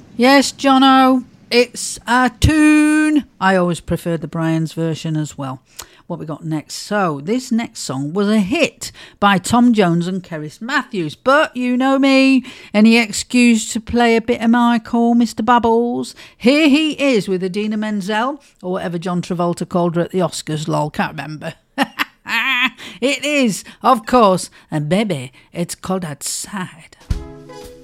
Yes, Jono, it's a tune. I always preferred the Brian's version as well. What we got next? So this next song was a hit by Tom Jones and Cerys Matthews, but you know me, any excuse to play a bit of Michael, Mr. Bubbles. Here he is with Idina Menzel, or whatever John Travolta called her at the Oscars, lol, can't remember. It is, of course, and baby, it's called Outside.